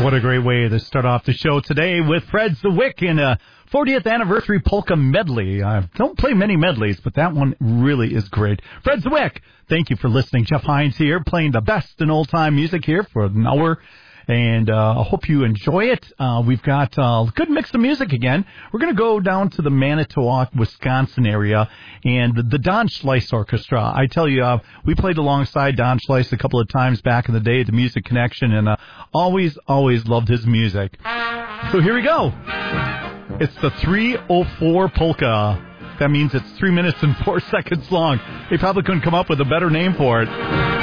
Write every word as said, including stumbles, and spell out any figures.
What a great way to start off the show today with Fred Zwick in a fortieth anniversary polka medley. I don't play many medleys, but that one really is great. Fred Zwick, thank you for listening. Jeff Hines here, playing the best in old-time music here for an hour. And uh, I hope you enjoy it. Uh, we've got a good mix of music again. We're going to go down to the Manitowoc, Wisconsin area and the, the Don Schleiss Orchestra. I tell you, uh, we played alongside Don Schleiss a couple of times back in the day at the Music Connection, and uh, always, always loved his music. So here we go. It's the three oh four polka. That means it's three minutes and four seconds long. They probably couldn't come up with a better name for it.